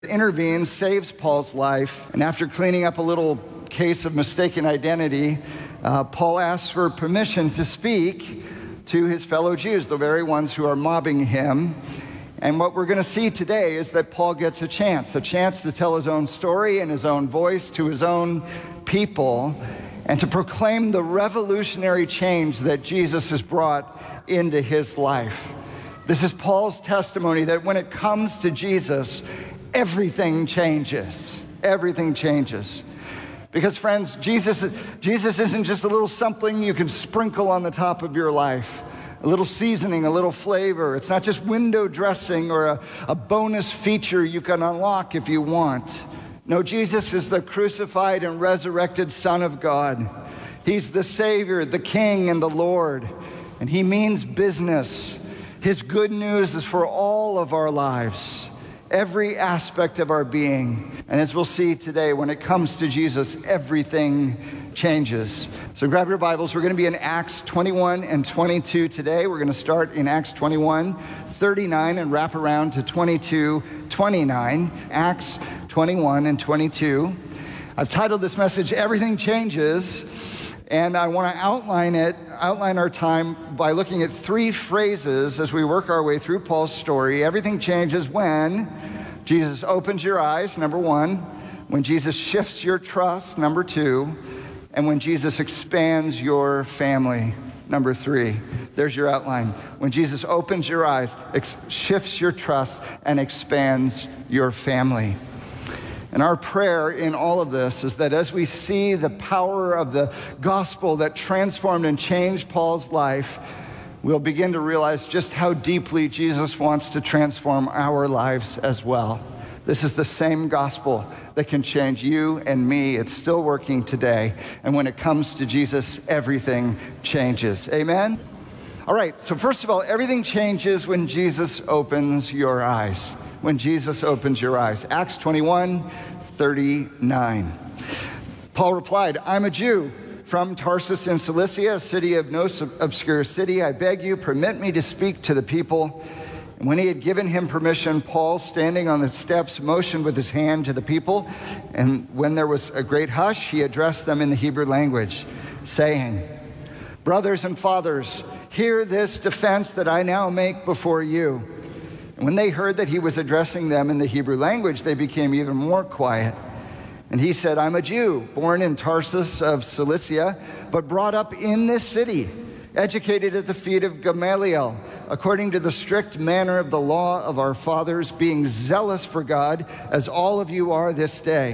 intervenes, saves Paul's life, and after cleaning up a little case of mistaken identity, Paul asks for permission to speak to his fellow Jews, the very ones who are mobbing him. And what we're going to see today is that Paul gets a chance to tell his own story in his own voice to his own people, and to proclaim the revolutionary change that Jesus has brought into his life. This is Paul's testimony that when it comes to Jesus, everything changes. Everything changes. Because friends, Jesus isn't just a little something you can sprinkle on the top of your life, a little seasoning, a little flavor. It's not just window dressing or a bonus feature you can unlock if you want. No, Jesus is the crucified and resurrected Son of God. He's the Savior, the King, and the Lord, and he means business. His good news is for all of our lives, every aspect of our being. And as we'll see today, when it comes to Jesus, everything changes. So grab your Bibles. We're going to be in Acts 21 and 22 today. We're going to start in Acts 21, 39 and wrap around to 22, 29. Acts 21 and 22. I've titled this message, Everything Changes, and I want to outline our time by looking at three phrases as we work our way through Paul's story. Everything changes when Jesus opens your eyes, number one, when Jesus shifts your trust, number two, and when Jesus expands your family, number three. There's your outline. When Jesus opens your eyes, shifts your trust, and expands your family. And our prayer in all of this is that as we see the power of the gospel that transformed and changed Paul's life, we'll begin to realize just how deeply Jesus wants to transform our lives as well. This is the same gospel that can change you and me. It's still working today. And when it comes to Jesus, everything changes. Amen? All right, so first of all, everything changes when Jesus opens your eyes. When Jesus opens your eyes. Acts 21, 39. Paul replied, I'm a Jew from Tarsus in Cilicia, a city of no obscure city. I beg you, permit me to speak to the people. And when he had given him permission, Paul, standing on the steps, motioned with his hand to the people. And when there was a great hush, he addressed them in the Hebrew language, saying, brothers and fathers, hear this defense that I now make before you. When they heard that he was addressing them in the Hebrew language, they became even more quiet. And he said, I'm a Jew, born in Tarsus of Cilicia, but brought up in this city, educated at the feet of Gamaliel, according to the strict manner of the law of our fathers, being zealous for God, as all of you are this day.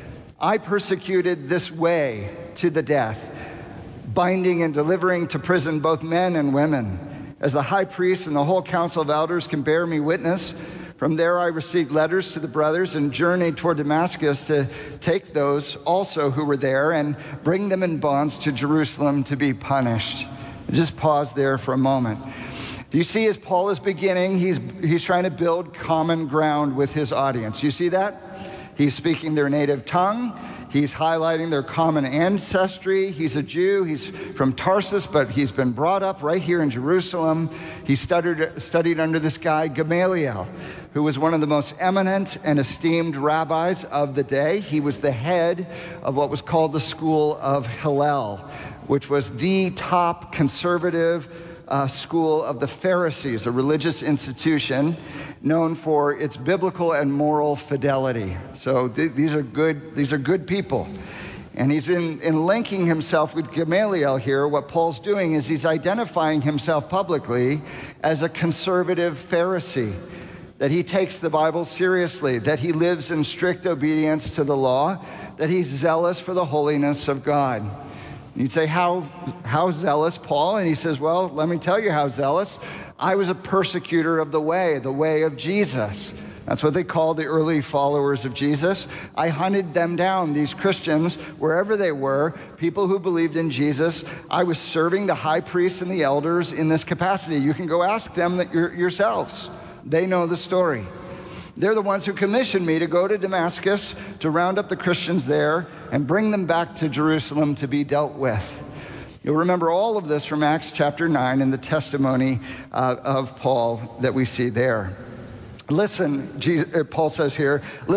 I persecuted this way to the death, binding and delivering to prison both men and women. As the high priest and the whole council of elders can bear me witness, from there I received letters to the brothers and journeyed toward Damascus to take those also who were there and bring them in bonds to Jerusalem to be punished. Just pause there for a moment. Do you see as Paul is beginning, he's trying to build common ground with his audience. You see that? He's speaking their native tongue. He's highlighting their common ancestry. He's a Jew. He's from Tarsus, but he's been brought up right here in Jerusalem. He studied under this guy, Gamaliel, who was one of the most eminent and esteemed rabbis of the day. He was the head of what was called the school of Hillel, which was the top conservative school of the Pharisees, a religious institution known for its biblical and moral fidelity. So these are good people. And he's in linking himself with Gamaliel here. What Paul's doing is he's identifying himself publicly as a conservative Pharisee, that he takes the Bible seriously, that he lives in strict obedience to the law, that he's zealous for the holiness of God. You'd say, how zealous, Paul? And he says, well, let me tell you how zealous. I was a persecutor of the way of Jesus. That's what they called the early followers of Jesus. I hunted them down, these Christians, wherever they were, people who believed in Jesus. I was serving the high priests and the elders in this capacity. You can go ask them yourselves. They know the story. They're the ones who commissioned me to go to Damascus to round up the Christians there and bring them back to Jerusalem to be dealt with. You'll remember all of this from Acts chapter 9 and the testimony of Paul that we see there. Listen, Paul says here,